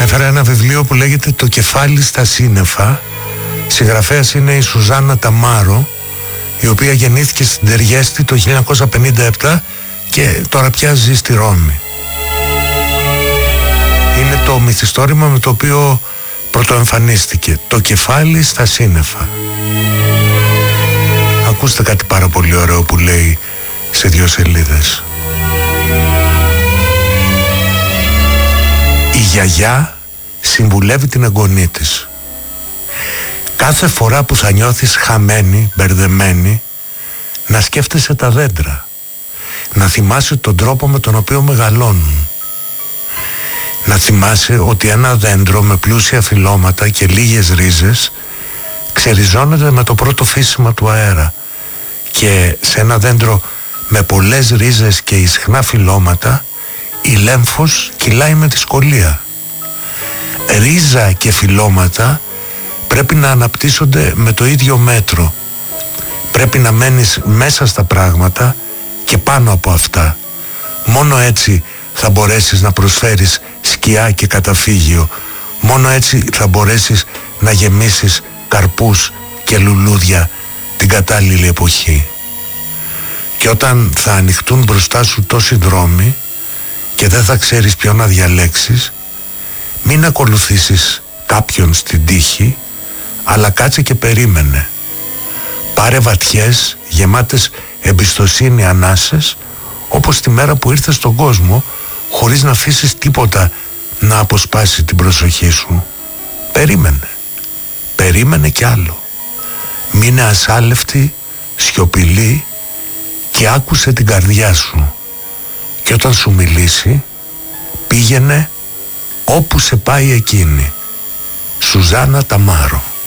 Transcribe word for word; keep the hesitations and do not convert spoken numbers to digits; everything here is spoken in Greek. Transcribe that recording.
έφερα ένα βιβλίο που λέγεται «Το κεφάλι στα σύννεφα». Συγγραφέας είναι η Σουζάννα Ταμάρο, η οποία γεννήθηκε στην Τεριέστη το χίλια εννιακόσια πενήντα επτά και τώρα πια ζει στη Ρώμη. Είναι το μυθιστόρημα με το οποίο πρωτοεμφανίστηκε, «Το κεφάλι στα σύννεφα». Ακούστε κάτι πάρα πολύ ωραίο που λέει σε δύο σελίδες. Η γιαγιά συμβουλεύει την εγγονή της: κάθε φορά που θα νιώθεις χαμένη, μπερδεμένη, να σκέφτεσαι τα δέντρα, να θυμάσαι τον τρόπο με τον οποίο μεγαλώνουν, να θυμάσαι ότι ένα δέντρο με πλούσια φυλλώματα και λίγες ρίζες ξεριζώνεται με το πρώτο φύσιμα του αέρα, και σε ένα δέντρο με πολλές ρίζες και ισχνά φυλλώματα η λέμφος κυλάει με δυσκολία. Ρίζα και φυλλώματα πρέπει να αναπτύσσονται με το ίδιο μέτρο. Πρέπει να μένεις μέσα στα πράγματα και πάνω από αυτά. Μόνο έτσι θα μπορέσεις να προσφέρεις σκιά και καταφύγιο. Μόνο έτσι θα μπορέσεις να γεμίσεις καρπούς και λουλούδια την κατάλληλη εποχή. Και όταν θα ανοιχτούν μπροστά σου τόσοι δρόμοι και δεν θα ξέρεις ποιον να διαλέξεις, μην ακολουθήσεις κάποιον στην τύχη, αλλά κάτσε και περίμενε. Πάρε βαθιές, γεμάτες εμπιστοσύνη ανάσες, όπως τη μέρα που ήρθες στον κόσμο, χωρίς να αφήσεις τίποτα να αποσπάσει την προσοχή σου. Περίμενε. Περίμενε κι άλλο. Μείνε ασάλευτη, σιωπηλή και άκουσε την καρδιά σου. Και όταν σου μιλήσει, πήγαινε όπου σε πάει εκείνη. Σουζάννα Ταμάρο.